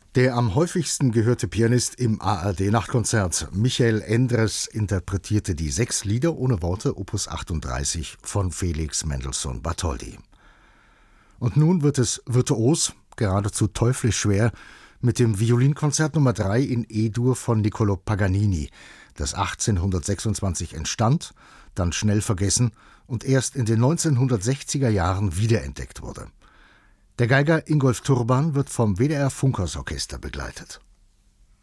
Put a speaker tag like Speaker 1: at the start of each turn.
Speaker 1: Der am häufigsten gehörte Pianist im ARD-Nachtkonzert, Michael Endres, interpretierte die 6 Lieder ohne Worte Opus 38 von Felix Mendelssohn Bartholdy. Und nun wird es virtuos, geradezu teuflisch schwer, mit dem Violinkonzert Nummer 3 in E-Dur von Niccolò Paganini, das 1826 entstand, dann schnell vergessen und erst in den 1960er Jahren wiederentdeckt wurde. Der Geiger Ingolf Turban wird vom WDR Funkhaus Orchester begleitet.